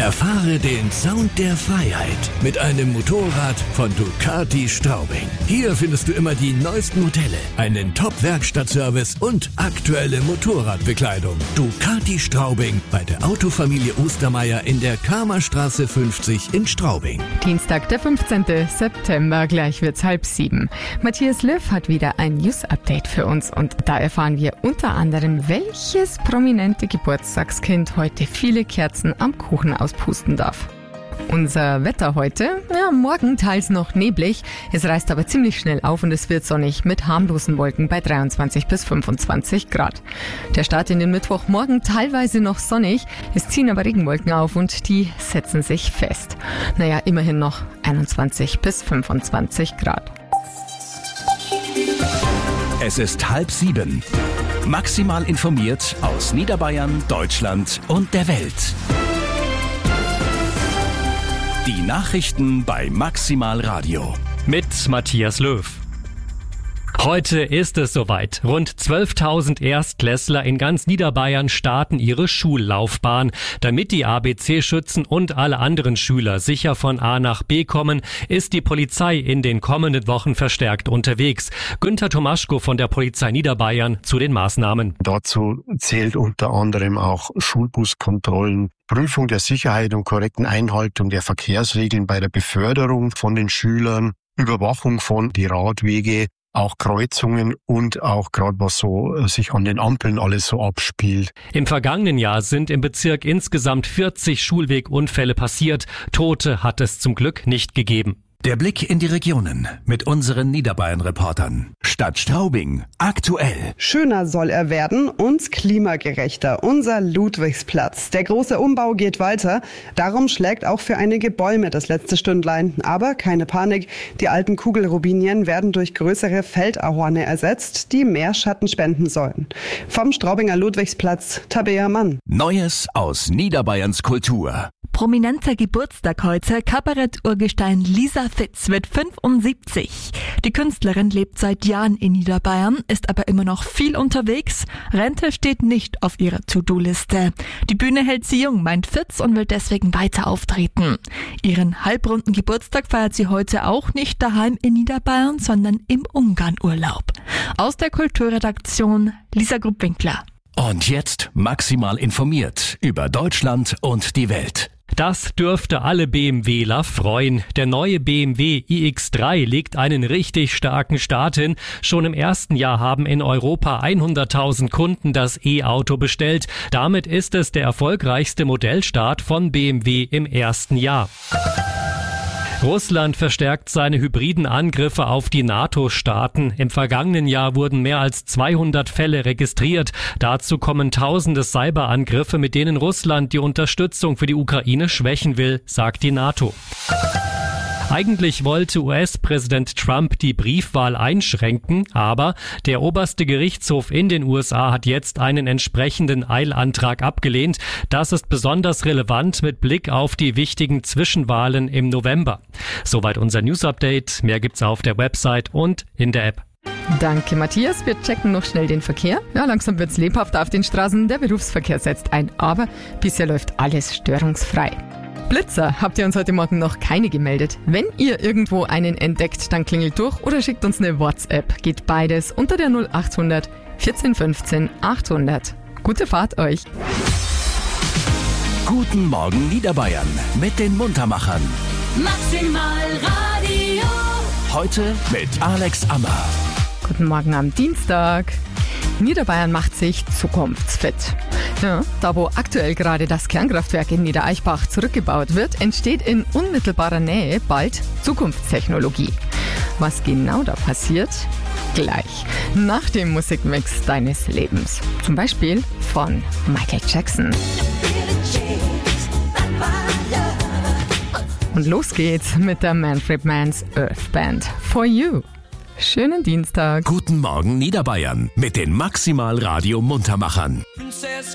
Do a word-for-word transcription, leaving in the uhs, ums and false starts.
Erfahre den Sound der Freiheit mit einem Motorrad von Ducati Straubing. Hier findest du immer die neuesten Modelle, einen Top-Werkstattservice und aktuelle Motorradbekleidung. Ducati Straubing bei der Autofamilie Ostermeier in der Kramerstraße fünfzig in Straubing. Dienstag, der fünfzehnten September, gleich wird's halb sieben. Matthias Löw hat wieder ein News-Update für uns und da erfahren wir unter anderem, welches prominente Geburtstagskind heute viele Kerzen am Kuchen auspusten darf. Unser Wetter heute, ja, morgen teils noch neblig, es reißt aber ziemlich schnell auf und es wird sonnig mit harmlosen Wolken bei dreiundzwanzig bis fünfundzwanzig Grad. Der Start in den Mittwoch, morgen teilweise noch sonnig, es ziehen aber Regenwolken auf und die setzen sich fest. Naja, immerhin noch einundzwanzig bis fünfundzwanzig Grad. Es ist halb sieben. Maximal informiert aus Niederbayern, Deutschland und der Welt. Die Nachrichten bei Maximal Radio. Mit Matthias Löw. Heute ist es soweit. Rund zwölftausend Erstklässler in ganz Niederbayern starten ihre Schullaufbahn. Damit die A B C-Schützen und alle anderen Schüler sicher von A nach B kommen, ist die Polizei in den kommenden Wochen verstärkt unterwegs. Günther Tomaschko von der Polizei Niederbayern zu den Maßnahmen. Dazu zählt unter anderem auch Schulbuskontrollen, Prüfung der Sicherheit und korrekten Einhaltung der Verkehrsregeln bei der Beförderung von den Schülern, Überwachung von die Radwege, auch Kreuzungen und auch gerade was so sich an den Ampeln alles so abspielt. Im vergangenen Jahr sind im Bezirk insgesamt vierzig Schulwegunfälle passiert. Tote hat es zum Glück nicht gegeben. Der Blick in die Regionen mit unseren Niederbayern-Reportern. Stadt Straubing, aktuell. Schöner soll er werden und klimagerechter. Unser Ludwigsplatz. Der große Umbau geht weiter. Darum schlägt auch für einige Bäume das letzte Stündlein. Aber keine Panik. Die alten Kugelrubinien werden durch größere Feldahorne ersetzt, die mehr Schatten spenden sollen. Vom Straubinger Ludwigsplatz, Tabea Mann. Neues aus Niederbayerns Kultur. Prominenter Geburtstag heute. Kabarett-Urgestein Lisa Fitz wird fünfundsiebzig. Die Künstlerin lebt seit Jahren in Niederbayern, ist aber immer noch viel unterwegs. Rente steht nicht auf ihrer To-Do-Liste. Die Bühne hält sie jung, meint Fitz, und will deswegen weiter auftreten. Ihren halbrunden Geburtstag feiert sie heute auch nicht daheim in Niederbayern, sondern im Ungarn-Urlaub. Aus der Kulturredaktion Lisa Gruppwinkler. Und jetzt maximal informiert über Deutschland und die Welt. Das dürfte alle BMWler freuen. Der neue B M W i X drei legt einen richtig starken Start hin. Schon im ersten Jahr haben in Europa hunderttausend Kunden das E-Auto bestellt. Damit ist es der erfolgreichste Modellstart von B M W im ersten Jahr. Russland verstärkt seine hybriden Angriffe auf die NATO-Staaten. Im vergangenen Jahr wurden mehr als zweihundert Fälle registriert. Dazu kommen tausende Cyberangriffe, mit denen Russland die Unterstützung für die Ukraine schwächen will, sagt die NATO. Eigentlich wollte U S-Präsident Trump die Briefwahl einschränken, aber der oberste Gerichtshof in den U S A hat jetzt einen entsprechenden Eilantrag abgelehnt. Das ist besonders relevant mit Blick auf die wichtigen Zwischenwahlen im November. Soweit unser News-Update. Mehr gibt's auf der Website und in der App. Danke, Matthias. Wir checken noch schnell den Verkehr. Ja, langsam wird's lebhafter auf den Straßen. Der Berufsverkehr setzt ein, aber bisher läuft alles störungsfrei. Blitzer habt ihr uns heute Morgen noch keine gemeldet. Wenn ihr irgendwo einen entdeckt, dann klingelt durch oder schickt uns eine WhatsApp. Geht beides unter der null acht hundert vierzehn fünfzehn achthundert. Gute Fahrt euch. Guten Morgen Niederbayern mit den Muntermachern. Maximal Radio. Heute mit Alex Ammer. Guten Morgen am Dienstag. Niederbayern macht sich zukunftsfit. Ja, da wo aktuell gerade das Kernkraftwerk in Niedereichbach zurückgebaut wird, entsteht in unmittelbarer Nähe bald Zukunftstechnologie. Was genau da passiert? Gleich nach dem Musikmix deines Lebens. Zum Beispiel von Michael Jackson. Und los geht's mit der Manfred Mann's Earth Band. For You. Schönen Dienstag. Guten Morgen Niederbayern mit den Maximal Radio Muntermachern.